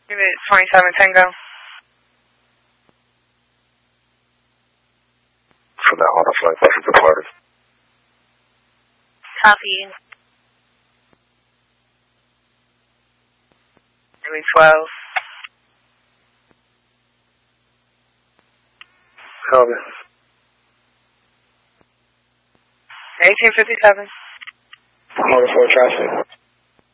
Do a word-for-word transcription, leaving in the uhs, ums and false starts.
Unit twenty-seven Tango. From that Honda flight, buses departed. Copy. Unit twelve. Copy. eighteen fifty-seven. Motor four traffic.